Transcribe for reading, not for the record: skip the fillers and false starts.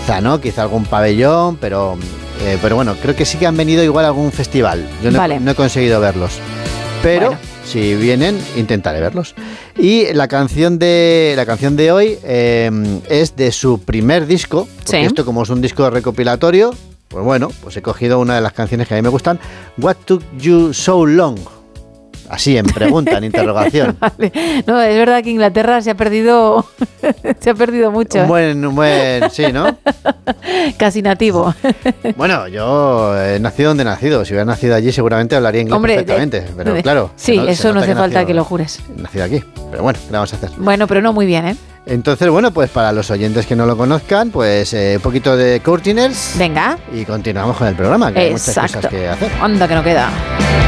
quizá, ¿no? Quizá algún pabellón, pero bueno, creo que sí que han venido igual a algún festival. Yo no he conseguido verlos, pero si vienen, intentaré verlos. Y la canción de hoy es de su primer disco, porque esto como es un disco recopilatorio, pues bueno, pues he cogido una de las canciones que a mí me gustan, What Took You So Long. Así, en pregunta, en interrogación. Vale. No, es verdad que Inglaterra se ha perdido mucho. Un buen, sí, ¿no? Casi nativo. Bueno, yo he nacido donde he nacido. Si hubiera nacido allí, seguramente hablaría inglés perfectamente. Pero claro. Sí, eso no hace falta que lo jures. Nacido aquí. Pero bueno, ¿qué le vamos a hacer? Bueno, pero no muy bien, ¿eh? Entonces, bueno, pues para los oyentes que no lo conozcan, pues un poquito de Courteeners. Venga. Y continuamos con el programa, que hay muchas cosas que hacer. Anda, que no queda.